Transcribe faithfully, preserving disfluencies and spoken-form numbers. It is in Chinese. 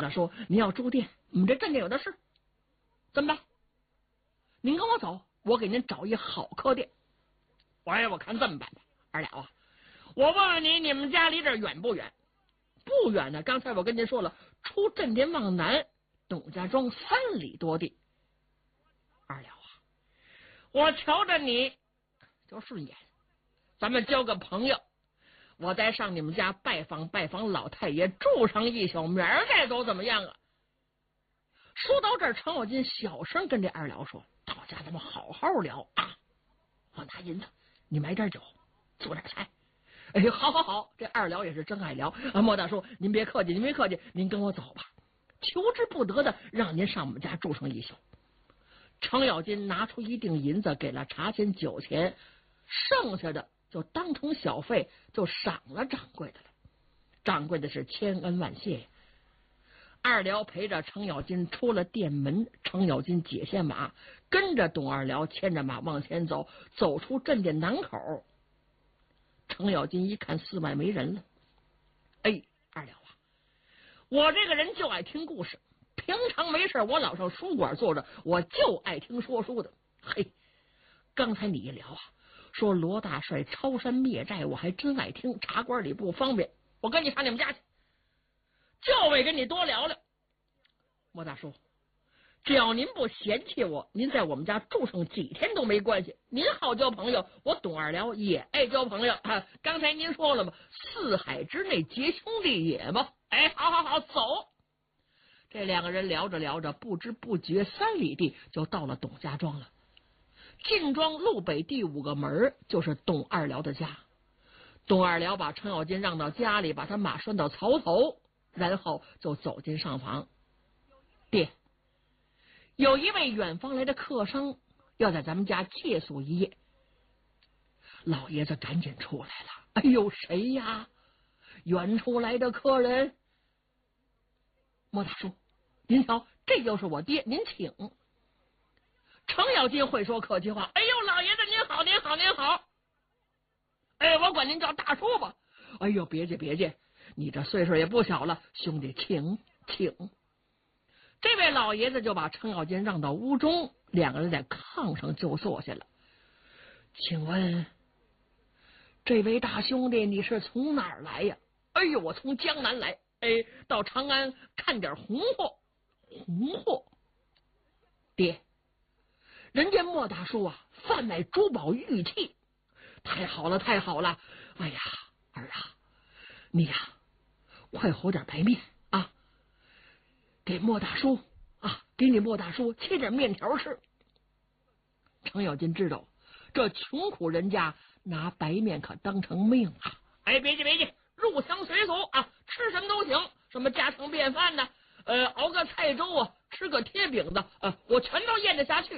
大说：“您要住店，我们这镇店有的是，怎么办？您跟我走，我给您找一好客店。”哎，我看这么办吧，二了啊，我问问你，你们家离这儿远不远？不远呢。刚才我跟您说了，出镇店往南，董家庄三里多地。二了啊，我瞧着你就顺眼，咱们交个朋友。我再上你们家拜访拜访老太爷，住上一宿，明儿再走怎么样啊？说到这儿，程咬金小声跟这二了说：“到家咱们好好聊啊！我拿银子，你买点酒，做点菜。”哎，好好好，这二了也是真爱聊啊！莫大叔，您别客气，您别客气，您跟我走吧。求之不得的，让您上我们家住上一宿。程咬金拿出一锭银子，给了茶钱、酒钱，剩下的就当成小费，就赏了掌柜的了。掌柜的是千恩万谢呀。二辽陪着程咬金出了店门，程咬金解下马，跟着董二辽牵着马往前走，走出镇店南口。程咬金一看四外没人了，哎，二辽啊，我这个人就爱听故事，平常没事我老上书馆坐着，我就爱听说书的。嘿，刚才你一聊啊，说罗大帅抄山灭寨，我还真爱听，茶馆里不方便，我跟你上你们家去，就为跟你多聊聊。莫大叔，只要您不嫌弃我，您在我们家住上几天都没关系。您好交朋友，我董二辽也爱交朋友啊。刚才您说了吗？四海之内结兄弟也嘛。哎，好好好，走。这两个人聊着聊着，不知不觉三里地就到了董家庄了。进庄路北第五个门就是董二辽的家。董二辽把程咬金让到家里，把他马拴到槽头，然后就走进上房。爹，有一位远方来的客商要在咱们家借宿一夜。老爷子赶紧出来了。哎呦，谁呀？远处来的客人。莫大叔，您瞧，这就是我爹，您请。程咬金会说客气话。哎呦，老爷子您好，您好，您好。哎，我管您叫大叔吧。哎呦，别介别介，你这岁数也不小了，兄弟，请请。这位老爷子就把程咬金让到屋中，两个人在炕上就坐下了。请问这位大兄弟你是从哪儿来呀？哎呦，我从江南来，哎，到长安看点红货。红货？爹，人家莫大叔啊，贩卖珠宝玉器。太好了太好了。哎呀，儿啊，你呀快和点白面啊，给莫大叔啊，给你莫大叔切点面条吃。程咬金知道这穷苦人家拿白面可当成命啊。哎，别介别介，入乡随俗啊，吃什么都行，什么家常便饭呢，呃，熬个菜粥啊，吃个贴饼子，呃，我全都咽得下去。